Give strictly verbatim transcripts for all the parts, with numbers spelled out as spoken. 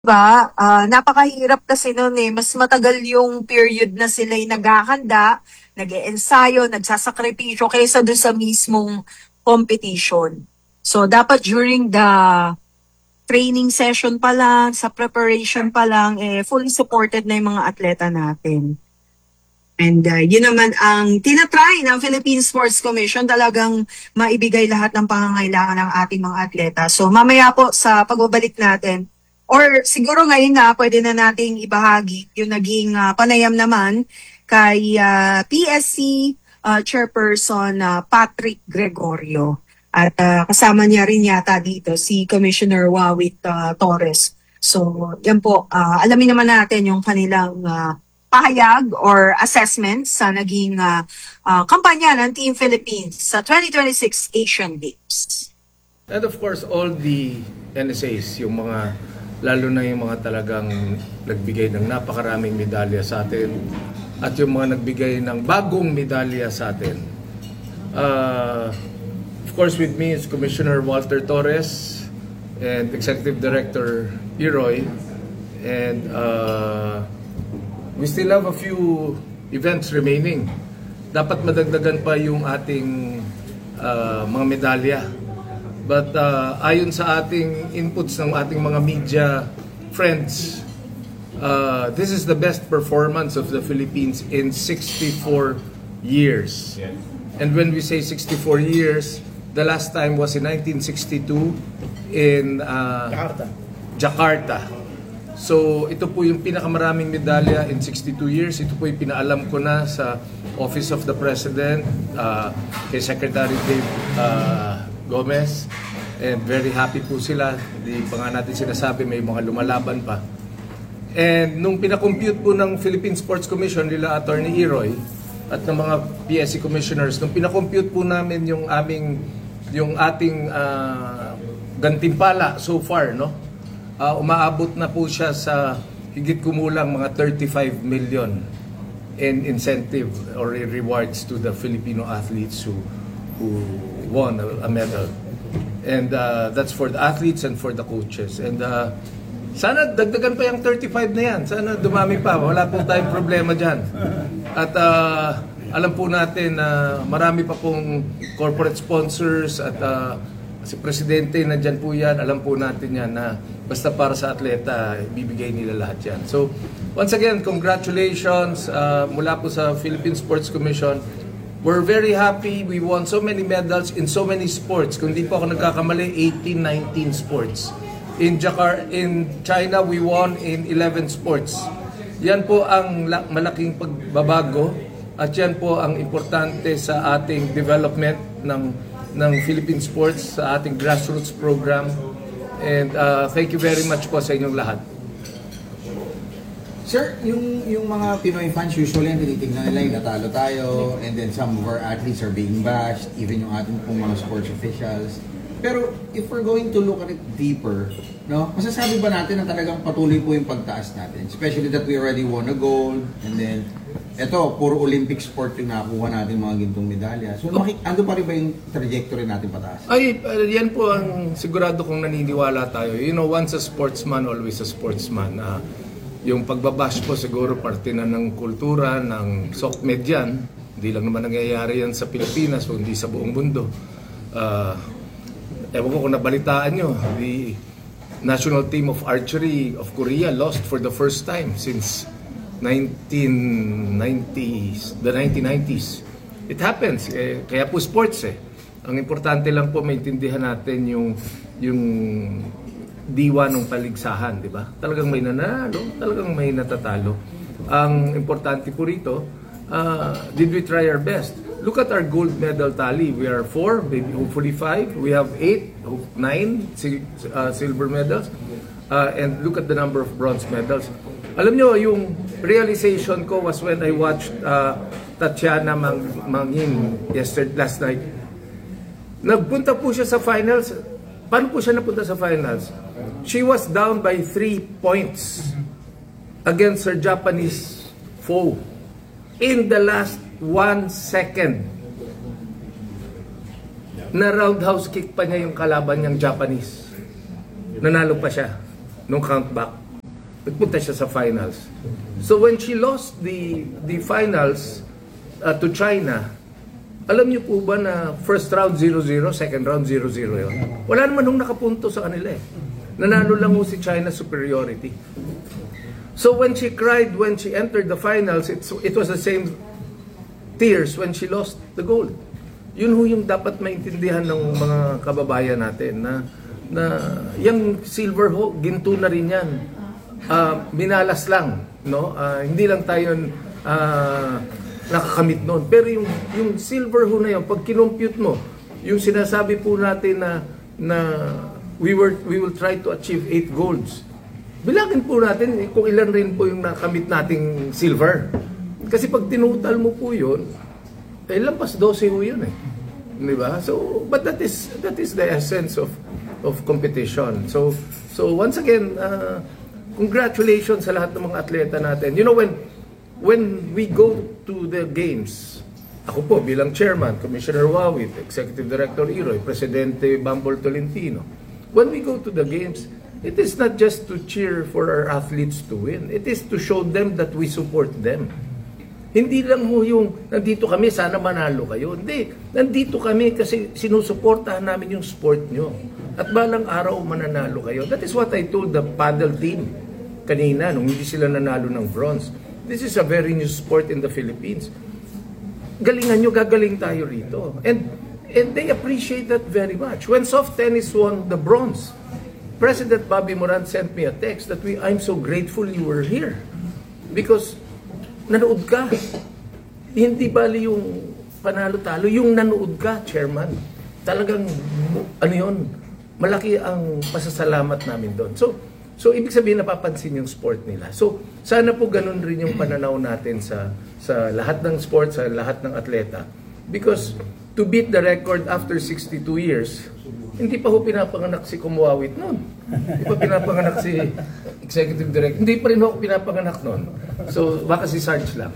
Ba, ah, napakahirap kasi nun eh. Mas matagal yung period na sila'y naghahanda, nag-e-ensayo, nagsasakripisyo kaysa doon sa mismong competition. So, dapat during the training session pa lang, sa preparation pa lang, eh, fully supported na yung mga atleta natin. And uh, yun naman ang tinatry ng Philippine Sports Commission, talagang maibigay lahat ng pangangailangan ng ating mga atleta. So mamaya po sa pagbabalik natin, or siguro ngayon na pwede na nating ibahagi yung naging uh, panayam naman kay uh, P S C uh, Chairperson uh, Patrick Gregorio. At uh, kasama niya rin yata dito si Commissioner Wawit uh, Torres. So yan po, uh, alamin naman natin yung kanilang uh, pahayag or assessment sa naging uh, uh, kampanya ng Team Philippines sa twenty twenty-six Asian Games. And of course, all the N S As, yung mga, lalo na yung mga talagang nagbigay ng napakaraming medalya sa atin at yung mga nagbigay ng bagong medalya sa atin. Uh, of course, with me is Commissioner Walter Torres and Executive Director Iroy. And uh, we still have a few events remaining. Dapat madagdagan pa yung ating uh, mga medalya. But uh, ayon sa ating inputs ng ating mga media friends, uh, this is the best performance of the Philippines in sixty-four years. And when we say sixty-four years, the last time was in nineteen sixty-two in uh, Jakarta. Jakarta. So ito po yung pinakamaraming medalya in sixty-two years. Ito po yung pinaalam ko na sa Office of the President, uh, kay Secretary Dave uh, Gomez. And very happy po sila. Di pa nga natin sinasabi, may mga lumalaban pa. And nung pinakompute po ng Philippine Sports Commission nila Attorney Iroy at ng mga P S C commissioners, nung pinakompute po namin yung aming yung ating uh, gantimpala so far, no? Uh, umaabot na po siya sa higit kumulang mga thirty-five million in incentive or in rewards to the Filipino athletes who who won a, a medal. And uh, that's for the athletes and for the coaches. And uh, sana dagdagan pa yung thirty-five na yan. Sana dumami pa. Wala po tayong problema dyan. At uh, alam po natin na uh, marami pa pong corporate sponsors at uh, si Presidente na dyan po yan, alam po natin yan na basta para sa atleta, bibigay nila lahat yan. So, once again, congratulations uh, mula po sa Philippine Sports Commission. We're very happy. We won so many medals in so many sports. Kung di po ako nagkakamali, eighteen, nineteen sports. In Jakarta, in China, we won in eleven sports. Yan po ang malaking pagbabago at yan po ang importante sa ating development ng ng Philippine sports sa ating grassroots program. And uh, thank you very much po sa inyong lahat. Sir, yung yung mga Pinoy fans usually ang tinitignan nila yung natalo tayo and then some of our athletes are being bashed, even yung ating pong mga sports officials. Pero if we're going to look at it deeper, no, masasabi ba natin na talagang patuloy po yung pagtaas natin? Especially that we already won a gold and then eto, puro Olympic sport yung nakuha natin mga gintong medalya. So, oh. Ando pa rin ba yung trajectory natin pataas? Ay, uh, yan po ang sigurado kong naniniwala tayo. You know, once a sportsman, always a sportsman. Uh, yung pagbabash po siguro parte na ng kultura, ng SOCMED yan. Hindi lang naman nangyayari yan sa Pilipinas, kundi sa buong mundo. Uh, ewan ko kung nabalitaan nyo, the national team of archery of Korea lost for the first time since nineteen nineties, the nineteen nineties. It happens. Eh, kaya po sports eh. Ang importante lang po maintindihan natin yung yung diwa ng paligsahan, di ba? Talagang may nanalo, talagang may natatalo. Ang importante po rito, uh, did we try our best? Look at our gold medal tally. We are four, maybe hopefully five. We have eight, nine uh, silver medals. Uh, and look at the number of bronze medals. Alam nyo, yung realization ko was when I watched uh, Tatiana Mang Mangin yesterday, last night. Nagpunta po siya sa finals. Paano po siya napunta sa finals? She was down by three points against her Japanese foe in the last one second. Na roundhouse kick pa niya yung kalaban niyang Japanese. Nanalo pa siya nung count back. Nagpunta siya sa finals. So when she lost the the finals uh, to China, alam niyo po ba na first round zero zero, second round zero zero yun? Wala naman nung nakapunto sa kanila eh. Nanalo lang ho si China superiority. So when she cried when she entered the finals, it's, it was the same tears when she lost the gold. Yun ho yung dapat maintindihan ng mga kababayan natin na na yung silver ho, ginto na rin yan. Uh, minalas lang, no? Uh, hindi lang tayo uh, nakakamit noon. Pero yung, yung silver ho na yun, pag kinompute mo, yung sinasabi po natin na, na we, were, we will try to achieve eight golds. Bilangin po natin kung ilan rin po yung nakamit nating silver. Kasi pag tinutal mo po yun, eh lampas twelve ho yun eh. Di ba? So, but that is, that is the essence of, of competition. So, so once again, uh, congratulations sa lahat ng mga atleta natin. You know, when when we go to the games, ako po bilang chairman, Commissioner Wawit, Executive Director Iroy, Presidente Bambol Tolentino, when we go to the games, it is not just to cheer for our athletes to win. It is to show them that we support them. Hindi lang ho yung nandito kami, sana manalo kayo. Hindi, nandito kami kasi sinusuportahan namin yung sport nyo. At balang araw mananalo kayo. That is what I told the paddle team kanina nung hindi sila nanalo ng bronze. This is a very new sport in the Philippines. Galingan nyo, gagaling tayo rito. And, and they appreciate that very much. When soft tennis won the bronze, President Bobby Moran sent me a text that we, I'm so grateful you were here. Because nanood ka. Hindi bali yung panalo-talo, yung nanood ka, Chairman. Talagang, ano yun, malaki ang pasasalamat namin doon. So, so ibig sabihin napapansin yung sport nila. So, sana po ganun rin yung pananaw natin sa sa lahat ng sport, sa lahat ng atleta. Because to beat the record after sixty-two years, hindi pa ho pinapanganak si Kumuawit noon. Hindi pa pinapanganak si Executive Director. Hindi pa rin ako pinapanganak noon. So, baka si Sarge lang.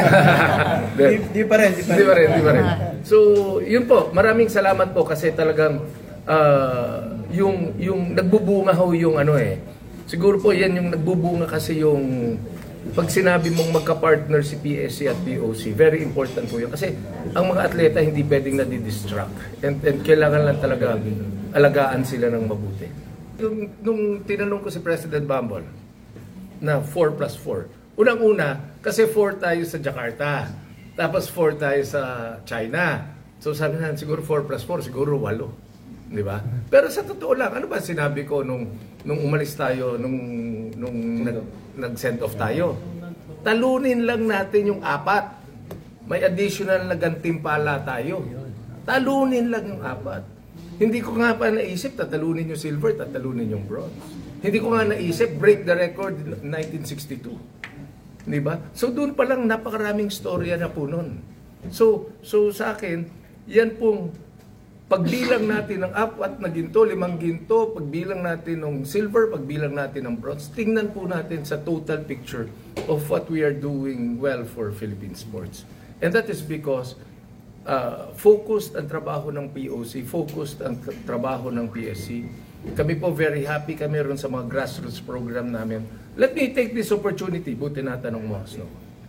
Di, di pa rin, di pa rin. Di pa rin, di pa rin. So, yun po. Maraming salamat po kasi talagang uh, yung, yung nagbubunga ho yung ano eh. Siguro po yan yung nagbubunga kasi yung pag sinabi mong magka-partner si P S C at P O C, very important po yun. Kasi ang mga atleta hindi pwedeng nadidistract. And, and kailangan lang talaga alagaan sila ng mabuti. Nung, nung tinanong ko si President Bambol na four plus four, unang-una, kasi four tayo sa Jakarta, tapos four tayo sa China. So sabi na, siguro four plus four, siguro walo. Di ba? Pero sa totoo lang, ano ba sinabi ko nung, nung umalis tayo, nung, nung nag, nag-send off tayo? Talunin lang natin yung apat. May additional na gantimpala tayo. Talunin lang yung apat. Hindi ko nga pa naisip, tatalunin yung silver, tatalunin yung bronze. Hindi ko nga naisip, break the record nineteen sixty-two. Di ba? So doon pa lang napakaraming storya na po nun. So, so sa akin, yan pong pagbilang natin ng apat na ginto, limang ginto, pagbilang natin ng silver, pagbilang natin ng bronze, tingnan po natin sa total picture of what we are doing well for Philippine sports. And that is because uh, focused ang trabaho ng P O C, focused ang trabaho ng P S C. Kami po very happy kami ron sa mga grassroots program namin. Let me take this opportunity, buti natanong mo, Snow.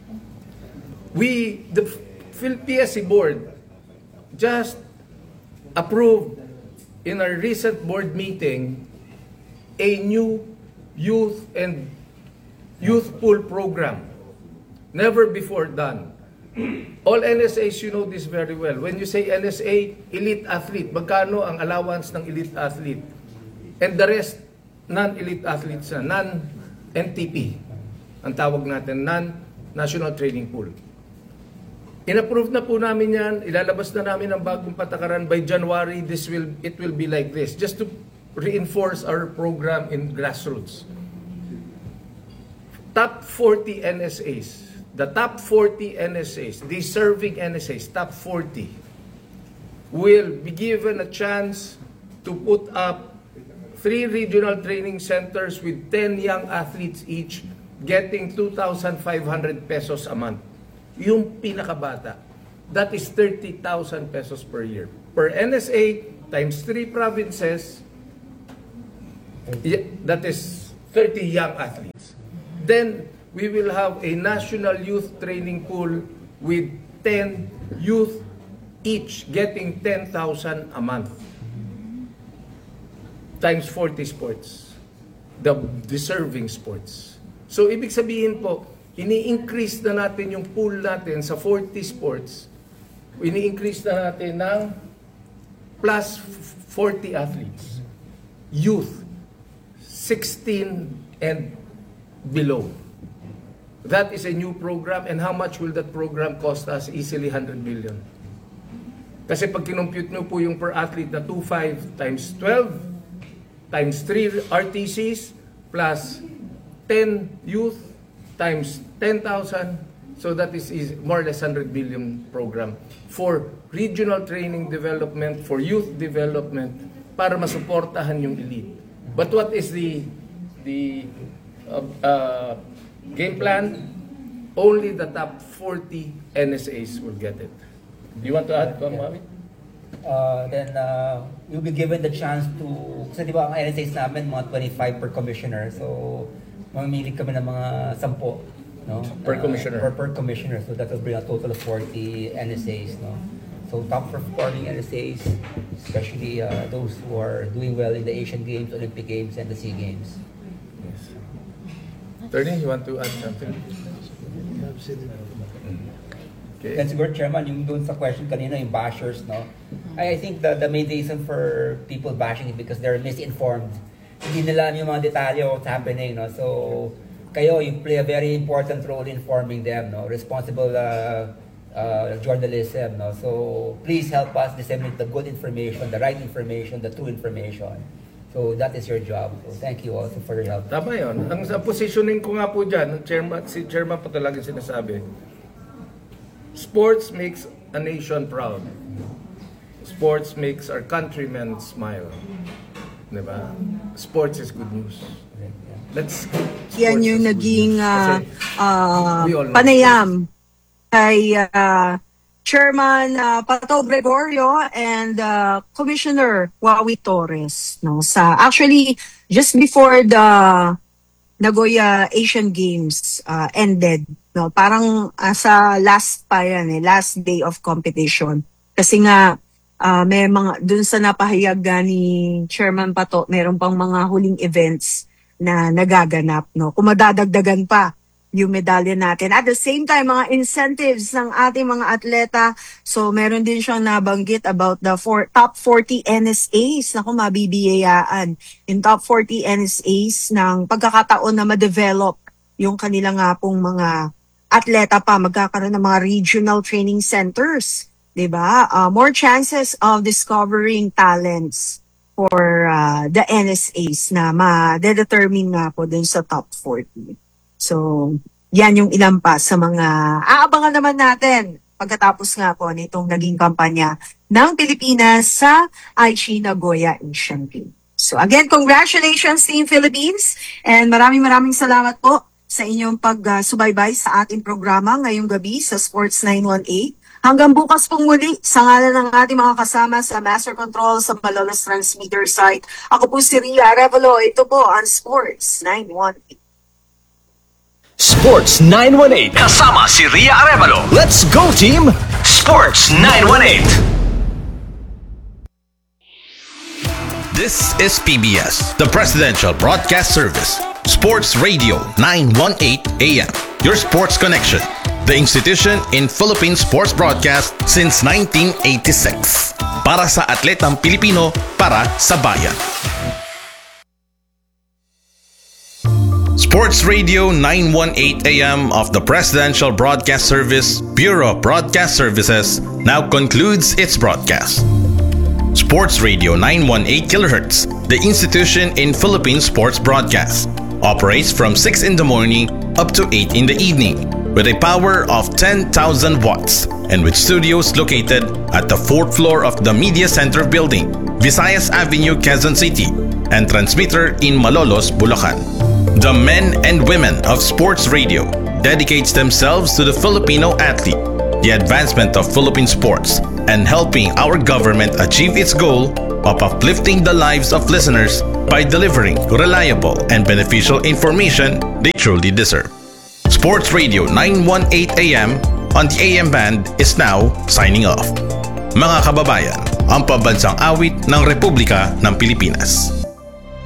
We, the P S C board, just approved in our recent board meeting a new youth and youth pool program. Never before done. All N S As, you know this very well. When you say N S A, elite athlete, magkano ang allowance ng elite athlete? And the rest, non-elite athletes na, non-N T P. Ang tawag natin, non-National Training Pool. In-approve na po namin yan, ilalabas na namin ang bagong patakaran by January. This will, it will be like this, just to reinforce our program in grassroots. Top forty N S As, the top forty N S As, the serving N S As, top forty, will be given a chance to put up three regional training centers with ten young athletes each, getting two thousand five hundred pesos a month. Yung pinakabata, that is thirty thousand pesos per year. Per N S A, times three provinces, that is thirty young athletes. Then, we will have a national youth training pool with ten youth each getting ten thousand a month. Times forty sports. The deserving sports. So, ibig sabihin po, ini-increase na natin yung pool natin sa forty sports. Ini-increase na natin ng plus forty athletes. Youth, sixteen and below. That is a new program, and how much will that program cost us? Easily one hundred million. Kasi pag kinompute nyo po yung per athlete na two point five times twelve times three R T Cs plus ten youth times ten thousand, so that is, is more or less one hundred billion program for regional training development, for youth development, para masuportahan yung elite. But what is the the uh, uh, game plan? Only the top forty N S As will get it. Do you want to add, Mami? Uh, then uh, you'll be given the chance to, kasi di ba ang N S As namin mga twenty-five per commissioner, so mamimili kami ng mga sampo, no? Per commissioner. Uh, per, per commissioner, so that will bring a total of forty N S As, no? So top performing N S As, especially uh, those who are doing well in the Asian Games, Olympic Games, and the SEA Games. Yes. Attorney, you want to add something? Okay. And siguro, Chairman, yung doon sa question kanina, yung bashers, no? I, I think the, the main reason for people bashing is because they're misinformed. Hindi nila alam yung mga detalye what's happening, no? So, kayo, you play a very important role in informing them, no? Responsible uh, uh, journalism, no? So, please help us disseminate the good information, the right information, the true information. So, that is your job. So, thank you also for your help. Tama yun. Ang sa positioning ko nga po dyan, chairman, si chairman pa talaga sinasabi, sports makes a nation proud. Sports makes our countrymen smile. Diba? Sports is good news. Let's Yan sports yung is good naging news. uh, Kasi uh, we all know panayam kay uh, Chairman uh, Pato Gregorio and uh, Commissioner Wawi Torres, no, sa actually just before the Nagoya Asian Games uh, ended, no, parang uh, sa last pa yan eh, last day of competition, kasi nga uh, may mga dun sa napahayag ni Chairman Pato, meron pang mga huling events na nagaganap, no, kung madadagdagan pa yung medalya natin. At the same time, mga incentives ng ating mga atleta. So, meron din siyang nabanggit about the four, top forty N S As na kung mabibiyayaan. In top forty N S As ng pagkakataon na ma-develop yung kanilang nga pong mga atleta pa. Magkakaroon ng mga regional training centers. Diba? Uh, more chances of discovering talents for uh, the N S As na ma-determine nga po dun sa top forty. So, yan yung ilan pa sa mga aabangan naman natin pagkatapos nga po nitong naging kampanya ng Pilipinas sa Aichi Nagoya Asian Games. So again, congratulations Team Philippines, and maraming maraming salamat po sa inyong pagsubaybay sa ating programa ngayong gabi sa Sports nine one eight. Hanggang bukas pong muli, sa ngalan ng ating mga kasama sa Master Control sa Malolos Transmitter site. Ako po si Ria Arevalo, ito po ang Sports nine one eight. Sports nine one eight. Kasama si Ria Arevalo. Let's go, team! Sports nine one eight. This is P B S, the Presidential Broadcast Service. Sports Radio nine one eight A M. Your sports connection. The institution in Philippine sports broadcast since nineteen eighty-six. Para sa atletang Pilipino, para sa bayan. Sports Radio nine one eight A M of the Presidential Broadcast Service, Bureau of Broadcast Services, now concludes its broadcast. Sports Radio nine one eight kilohertz, the institution in Philippine sports broadcast, operates from six in the morning up to eight in the evening with a power of ten thousand watts and with studios located at the fourth floor of the Media Center building, Visayas Avenue, Quezon City, and transmitter in Malolos, Bulacan. The men and women of sports radio dedicates themselves to the Filipino athlete, the advancement of Philippine sports, and helping our government achieve its goal of uplifting the lives of listeners by delivering reliable and beneficial information they truly deserve. Sports Radio nine eighteen A M on the A M band is now signing off. Mga kababayan, ang pambansang awit ng Republika ng Pilipinas.